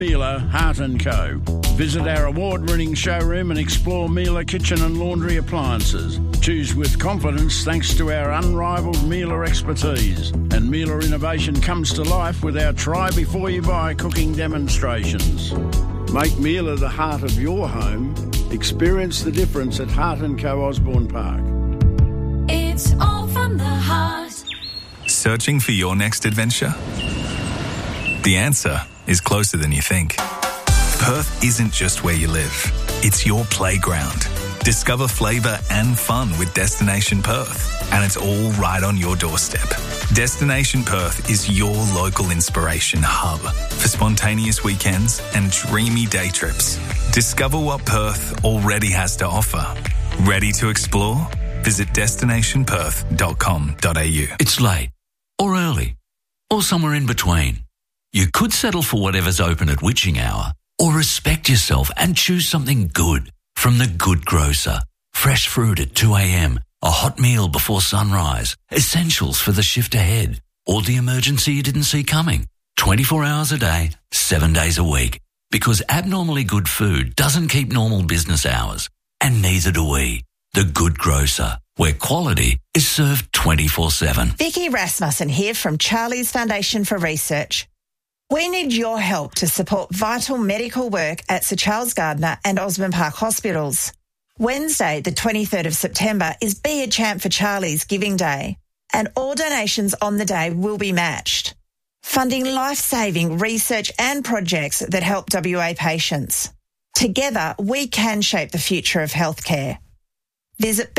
Miele Hart & Co. Visit our award-winning showroom and explore Miele kitchen and laundry appliances. Choose with confidence thanks to our unrivalled Miele expertise. And Miele innovation comes to life with our try before you buy cooking demonstrations. Make Miele the heart of your home. Experience the difference at Hart & Co. Osborne Park. It's all from the heart. Searching for your next adventure? The answer is closer than you think. Perth isn't just where you live, it's your playground. Discover flavour and fun with Destination Perth, and it's all right on your doorstep. Destination Perth is your local inspiration hub for spontaneous weekends and dreamy day trips. Discover what Perth already has to offer. Ready to explore? Visit destinationperth.com.au. It's late, or early, or somewhere in between. You could settle for whatever's open at witching hour, or respect yourself and choose something good from The Good Grocer. Fresh fruit at 2 a.m, a hot meal before sunrise, essentials for the shift ahead, or the emergency you didn't see coming. 24 hours a day, 7 days a week. Because abnormally good food doesn't keep normal business hours, and neither do we. The Good Grocer, where quality is served 24/7. Vicky Rasmussen here from Charlie's Foundation for Research. We need your help to support vital medical work at Sir Charles Gardner and Osborne Park Hospitals. Wednesday, the 23rd of September, is Be a Champ for Charlie's Giving Day, and all donations on the day will be matched, funding life-saving research and projects that help WA patients. Together, we can shape the future of healthcare. Visit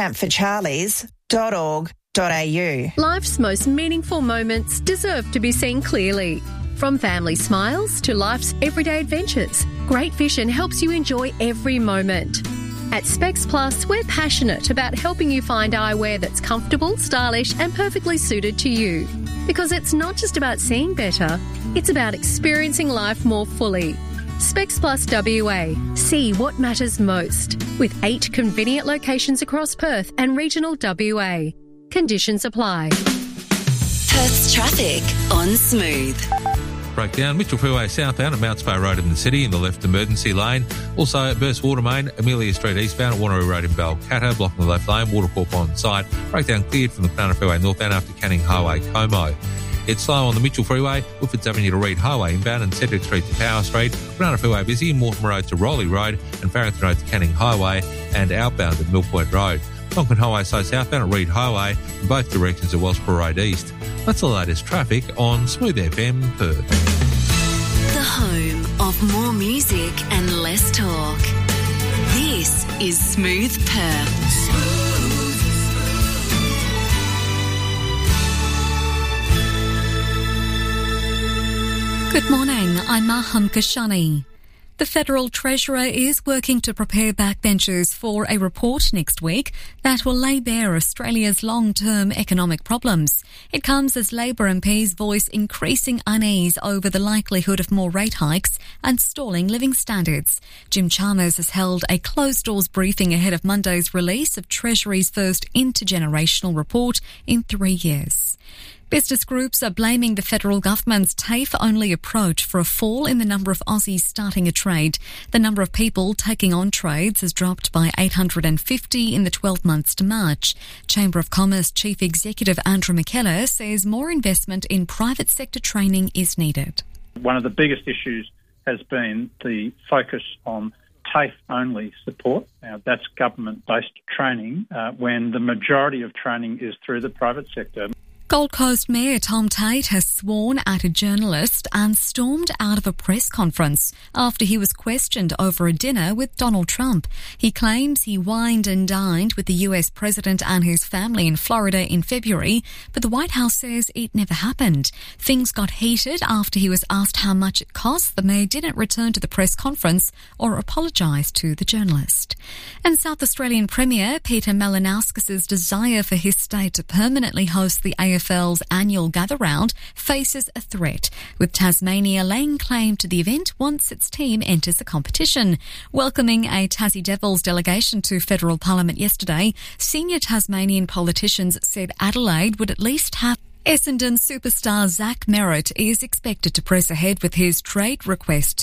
beachampforcharlies.org.au. Life's most meaningful moments deserve to be seen clearly. From family smiles to life's everyday adventures, Great Vision helps you enjoy every moment. At Specs Plus, we're passionate about helping you find eyewear that's comfortable, stylish and perfectly suited to you. Because it's not just about seeing better, it's about experiencing life more fully. Specs Plus WA. See what matters most. With 8 convenient locations across Perth and regional WA. Conditions apply. Perth's traffic on Smooth. Breakdown, Mitchell Freeway southbound at Mounts Bay Road in the city in the left emergency lane. Also at Burst Water Main, Amelia Street eastbound at Wanneroo Road in Balcatta, blocking the left lane, Watercorp on site. Breakdown cleared from the Banana Freeway northbound after Canning Highway, Como. It's slow on the Mitchell Freeway, Woodfords Avenue to Reed Highway inbound and Cedric Street to Power Street, Banana Freeway busy, Mortimer Road to Rowley Road and Farrington Road to Canning Highway and outbound at Mill Point Road. Tonkin Highway so southbound at Reed Highway in both directions at Wellsborough Road East. That's the latest traffic on Smooth FM Perth. The home of more music and less talk. This is Smooth Perth. Good morning, I'm Maham Kashani. The Federal Treasurer is working to prepare backbenchers for a report next week that will lay bare Australia's long-term economic problems. It comes as Labor MPs voice increasing unease over the likelihood of more rate hikes and stalling living standards. Jim Chalmers has held a closed-doors briefing ahead of Monday's release of Treasury's first intergenerational report in 3 years. Business groups are blaming the federal government's TAFE-only approach for a fall in the number of Aussies starting a trade. The number of people taking on trades has dropped by 850 in the 12 months to March. Chamber of Commerce Chief Executive Andrew McKellar says more investment in private sector training is needed. One of the biggest issues has been the focus on TAFE-only support. Now, that's government-based training when the majority of training is through the private sector. Gold Coast Mayor Tom Tate has sworn at a journalist and stormed out of a press conference after he was questioned over a dinner with Donald Trump. He claims he wined and dined with the US president and his family in Florida in February, but the White House says it never happened. Things got heated after he was asked how much it cost. The mayor didn't return to the press conference or apologise to the journalist. And South Australian Premier Peter Malinauskas' desire for his state to permanently host the AFL's annual gather round faces a threat, with Tasmania laying claim to the event once its team enters the competition. Welcoming a Tassie Devils delegation to federal parliament yesterday, senior Tasmanian politicians said Adelaide would at least have Essendon superstar Zach Merritt is expected to press ahead with his trade request